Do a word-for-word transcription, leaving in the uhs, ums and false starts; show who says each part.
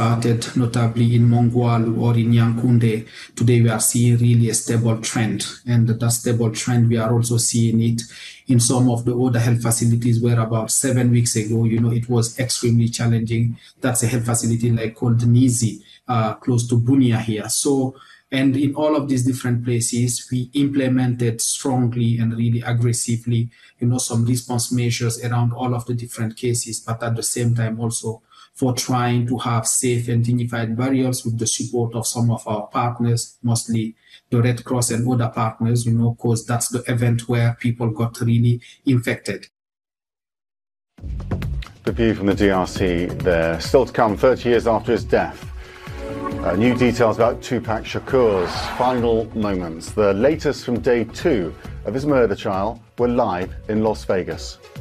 Speaker 1: started notably in Mongwalu or in Yankunde, today we are seeing really a stable trend. And that stable trend, we are also seeing it in some of the other health facilities where about seven weeks ago, you know, it was extremely challenging. That's a health facility like called Nizi, uh, close to Bunia here. So, and in all of these different places, we implemented strongly and really aggressively, you know, some response measures around all of the different cases, but at the same time also for trying to have safe and dignified burials with the support of some of our partners, mostly the Red Cross and other partners, you know, because that's the event where people got really infected.
Speaker 2: The view from the D R C there. Still to come, thirty years after his death. Uh, new details about Tupac Shakur's final moments. The latest from day two of his murder trial were live in Las Vegas.